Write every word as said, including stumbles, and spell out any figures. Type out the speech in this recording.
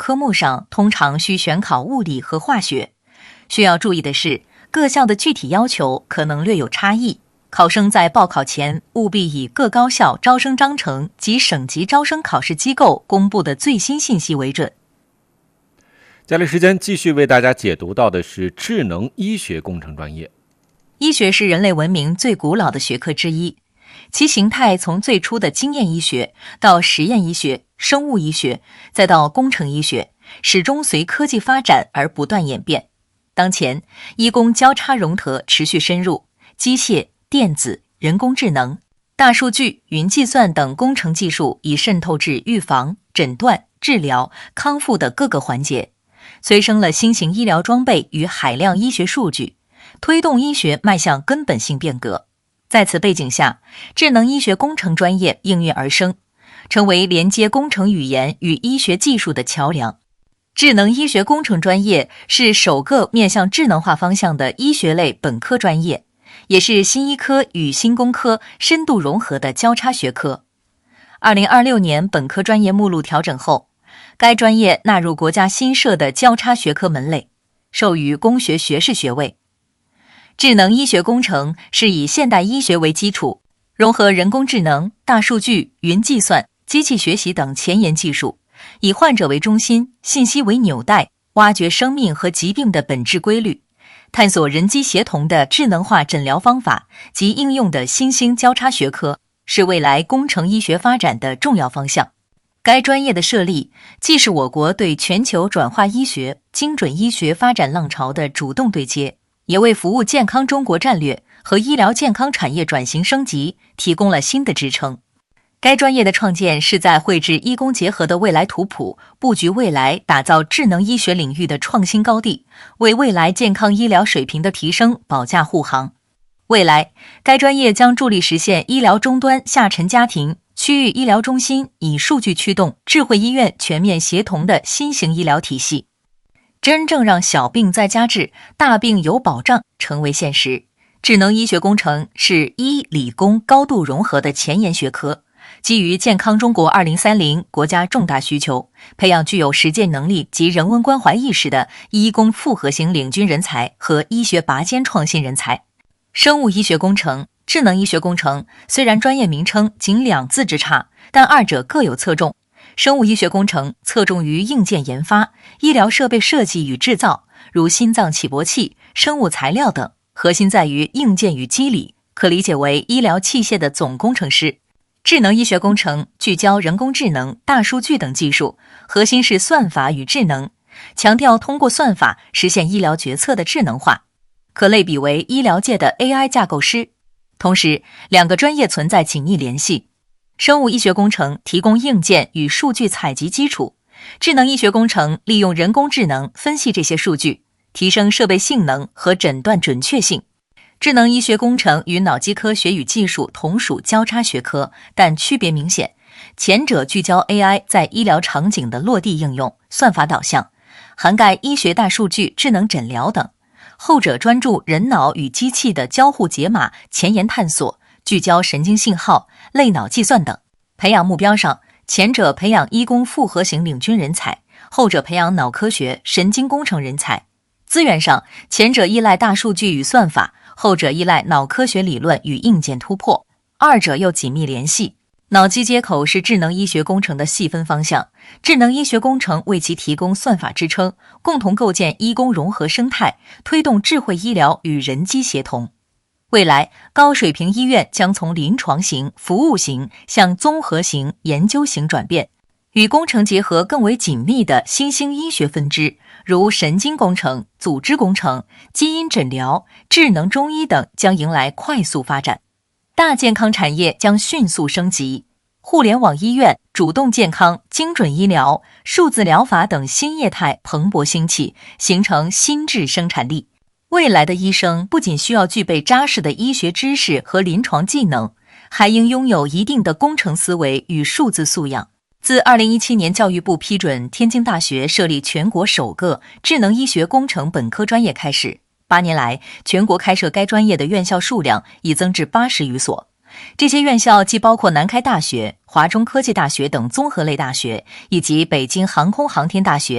科目上通常需选考物理和化学。需要注意的是，各校的具体要求可能略有差异。考生在报考前务必以各高校招生章程及省级招生考试机构公布的最新信息为准。 接下来时间继续为大家解读到的是智能医学工程专业。 医学是人类文明最古老的学科之一，其形态从最初的经验医学到实验医学、生物医学，再到工程医学，始终随科技发展而不断演变。当前，医工交叉融合持续深入，机械、电子、人工智能、大数据、云计算等工程技术已渗透至预防、诊断、治疗、康复的各个环节，催生了新型医疗装备与海量医学数据，推动医学迈向根本性变革。在此背景下，智能医学工程专业应运而生，成为连接工程语言与医学技术的桥梁。智能医学工程专业是首个面向智能化方向的医学类本科专业，也是新医科与新工科深度融合的交叉学科。二零二六年本科专业目录调整后，该专业纳入国家新设的交叉学科门类，授予工学学士学位。智能医学工程是以现代医学为基础，融合人工智能、大数据、云计算、机器学习等前沿技术，以患者为中心，信息为纽带，挖掘生命和疾病的本质规律，探索人机协同的智能化诊疗方法及应用的新兴交叉学科，是未来工程医学发展的重要方向。该专业的设立，既是我国对全球转化医学、精准医学发展浪潮的主动对接，也为服务健康中国战略和医疗健康产业转型升级提供了新的支撑。该专业的创建是在绘制医工结合的未来图谱，布局未来打造智能医学领域的创新高地，为未来健康医疗水平的提升保驾护航。未来，该专业将助力实现医疗终端下沉家庭、区域医疗中心以数据驱动智慧医院全面协同的新型医疗体系，真正让小病在家治，大病有保障成为现实。智能医学工程是医理工高度融合的前沿学科，基于健康中国二零三零国家重大需求，培养具有实践能力及人文关怀意识的医工复合型领军人才和医学拔尖创新人才。生物医学工程、智能医学工程虽然专业名称仅两字之差，但二者各有侧重。生物医学工程侧重于硬件研发、医疗设备设计与制造，如心脏起搏器、生物材料等，核心在于硬件与机理，可理解为医疗器械的总工程师。智能医学工程聚焦人工智能、大数据等技术，核心是算法与智能，强调通过算法实现医疗决策的智能化，可类比为医疗界的 A I 架构师。同时，两个专业存在紧密联系。生物医学工程提供硬件与数据采集基础，智能医学工程利用人工智能分析这些数据，提升设备性能和诊断准确性。智能医学工程与脑机科学与技术同属交叉学科，但区别明显。前者聚焦 A I 在医疗场景的落地应用，算法导向，涵盖医学大数据、智能诊疗等；后者专注人脑与机器的交互解码、前沿探索，聚焦神经信号、类脑计算等。培养目标上，前者培养医工复合型领军人才，后者培养脑科学、神经工程人才。资源上，前者依赖大数据与算法，后者依赖脑科学理论与硬件突破，二者又紧密联系。脑机接口是智能医学工程的细分方向，智能医学工程为其提供算法支撑，共同构建医工融合生态，推动智慧医疗与人机协同。未来，高水平医院将从临床型、服务型向综合型、研究型转变，与工程结合更为紧密的新兴医学分支，如神经工程、组织工程、基因诊疗、智能中医等将迎来快速发展。大健康产业将迅速升级，互联网医院、主动健康、精准医疗、数字疗法等新业态蓬勃兴起，形成新质生产力。未来的医生不仅需要具备扎实的医学知识和临床技能，还应拥有一定的工程思维与数字素养。自二零一七年教育部批准天津大学设立全国首个智能医学工程本科专业开始，八年来，全国开设该专业的院校数量已增至八十余所。这些院校既包括南开大学、华中科技大学等综合类大学，以及北京航空航天大学